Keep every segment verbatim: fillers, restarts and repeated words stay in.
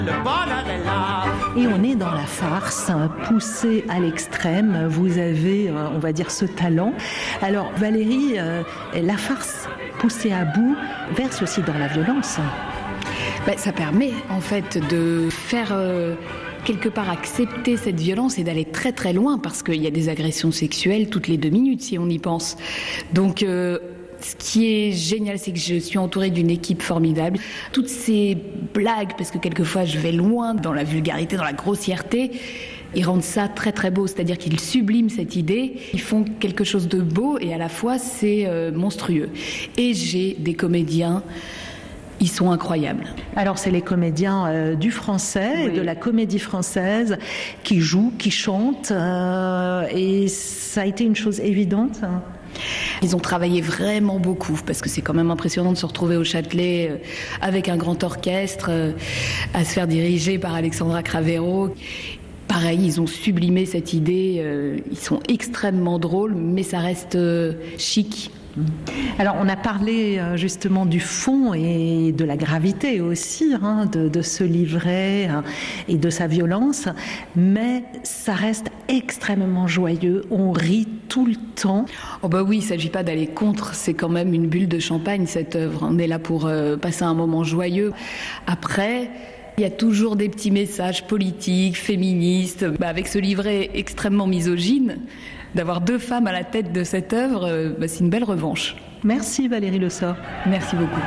Le bonheur est là. Et on est dans la farce, hein, poussée à l'extrême. Vous avez, euh, on va dire, ce talent. Alors Valérie, euh, la farce poussée à bout verse aussi dans la violence. Ben, ça permet en fait de faire euh, quelque part accepter cette violence et d'aller très très loin, parce qu'il y a des agressions sexuelles toutes les deux minutes si on y pense. Donc euh, ce qui est génial, c'est que je suis entourée d'une équipe formidable. Toutes ces blagues, parce que quelquefois je vais loin dans la vulgarité, dans la grossièreté, ils rendent ça très très beau, c'est-à-dire qu'ils subliment cette idée, ils font quelque chose de beau et à la fois c'est euh, monstrueux. Et j'ai des comédiens, ils sont incroyables. Alors c'est les comédiens euh, du français oui. et de la comédie française qui jouent, qui chantent, euh, et ça a été une chose évidente. Ils ont travaillé vraiment beaucoup, parce que c'est quand même impressionnant de se retrouver au Châtelet euh, avec un grand orchestre, euh, à se faire diriger par Alexandra Cravero. Pareil, ils ont sublimé cette idée, euh, ils sont extrêmement drôles, mais ça reste euh, chic. Alors on a parlé euh, justement du fond et de la gravité aussi hein, de, de ce livret hein, et de sa violence, mais ça reste extrêmement joyeux, on rit tout le temps. Oh bah oui, il ne s'agit pas d'aller contre, c'est quand même une bulle de champagne cette œuvre, on est là pour euh, passer un moment joyeux. Après, il y a toujours des petits messages politiques, féministes, bah avec ce livret extrêmement misogyne. D'avoir deux femmes à la tête de cette œuvre, euh, bah c'est une belle revanche. Merci Valérie Le Sort. Merci beaucoup.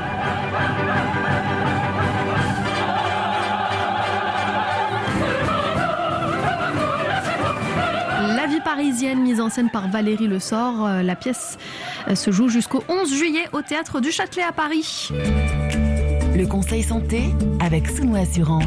La vie parisienne, mise en scène par Valérie Le Sort. La pièce se joue jusqu'au onze juillet au Théâtre du Châtelet à Paris. Le conseil santé avec Souno Assurance.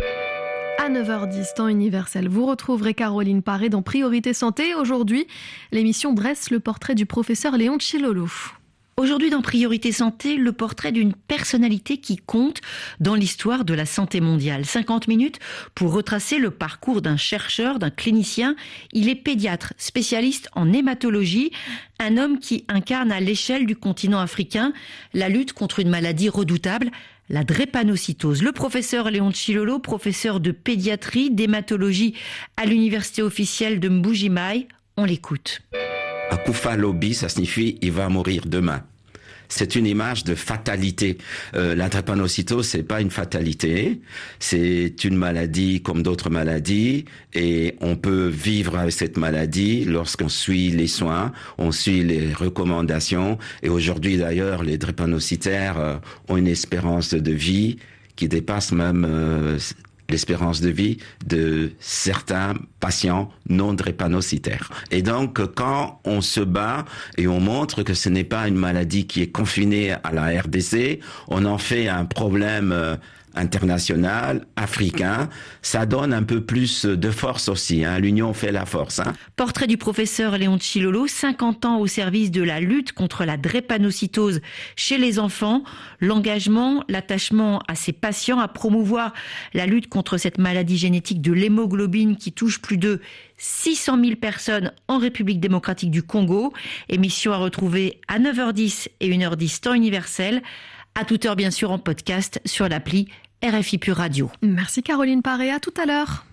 À neuf heures dix, temps universel, vous retrouverez Caroline Paré dans Priorité Santé. Aujourd'hui, l'émission dresse le portrait du professeur Léon Tchilolo. Aujourd'hui dans Priorité Santé, le portrait d'une personnalité qui compte dans l'histoire de la santé mondiale. cinquante minutes pour retracer le parcours d'un chercheur, d'un clinicien. Il est pédiatre, spécialiste en hématologie, un homme qui incarne à l'échelle du continent africain la lutte contre une maladie redoutable, la drépanocytose. Le professeur Léon Tchilolo, professeur de pédiatrie, d'hématologie à l'université officielle de Mbuji-Mayi, on l'écoute. Akufa Lobi, ça signifie « il va mourir demain ». C'est une image de fatalité. Euh, la drépanocytose, c'est pas une fatalité, c'est une maladie comme d'autres maladies, et on peut vivre avec cette maladie lorsqu'on suit les soins, on suit les recommandations. Et aujourd'hui, d'ailleurs, les drépanocytaires euh, ont une espérance de vie qui dépasse même euh, l'espérance de vie de certains patients non drépanocytaires. Et donc, quand on se bat et on montre que ce n'est pas une maladie qui est confinée à la R D C, on en fait un problème euh, international, africain, ça donne un peu plus de force aussi. Hein. L'union fait la force. Hein. Portrait du professeur Léon Tchilolo, cinquante ans au service de la lutte contre la drépanocytose chez les enfants. L'engagement, l'attachement à ses patients, à promouvoir la lutte contre cette maladie génétique de l'hémoglobine qui touche plus de six cent mille personnes en République démocratique du Congo. Émission à retrouver à neuf heures dix et une heure dix temps universel. À toute heure, bien sûr, en podcast sur l'appli R F I Pure Radio. Merci Caroline Paré, à tout à l'heure.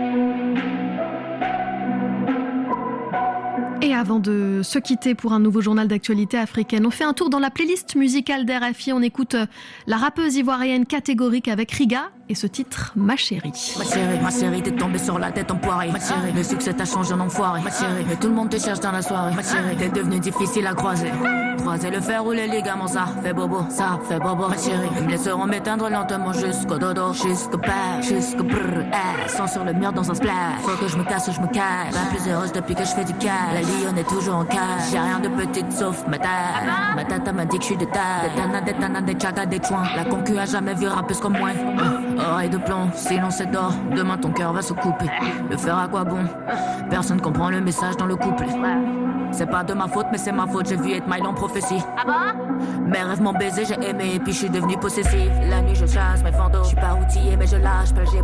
Et avant de se quitter pour un nouveau journal d'actualité africaine, on fait un tour dans la playlist musicale d'R F I. On écoute la rappeuse ivoirienne Catégorique avec Riga et ce titre, Ma chérie. Ma chérie, ma chérie, t'es tombée sur la tête empoirée. Ma chérie, le succès t'a changé en enfoiré. Ma chérie, mais tout le monde te cherche dans la soirée. Ma chérie, t'es devenue difficile à croiser. Croiser le fer ou les ligaments, ça fait bobo, ça fait bobo. Ma chérie, ils me laisseront m'éteindre lentement jusqu'au dodo, jusqu'au père, jusqu'au brrr, eh. Sans sur le mur dans un splash. Faut que je me casse ou je me cache. Pas plus heureuse depuis que je fais du cash. La lionne est toujours en cage. J'ai rien de petite sauf ma taille. Ma tata m'a dit que je suis de taille. Des tanas, des tanas, des chagas, des chouins. La concu a jamais vu rappeuse comme moi. Oreille de plomb, sinon c'est d'or. Demain ton cœur va se couper. Le faire à quoi bon? Personne comprend le message dans le couplet. C'est pas de ma faute, mais c'est ma faute. J'ai vu être maille en prophétie. Ah bon? Mes rêves m'ont baisé, j'ai aimé, et puis je suis devenu possessif. La nuit je chasse mes fantômes. Je suis pas outillé, mais je lâche pas.